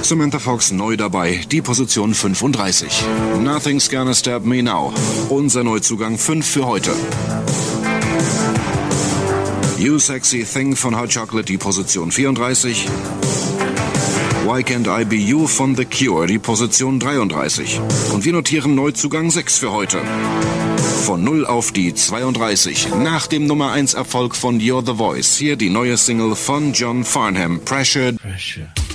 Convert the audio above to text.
Samantha Fox neu dabei, die Position 35. Nothing's Gonna Stop Me Now, unser Neuzugang 5 für heute. You Sexy Thing von Hot Chocolate, die Position 34. Why Can't I Be You von The Cure, die Position 33. Und wir notieren Neuzugang 6 für heute. Von 0 auf die 32. Nach dem Nummer 1 Erfolg von You're the Voice. Hier die neue Single von John Farnham, Pressure.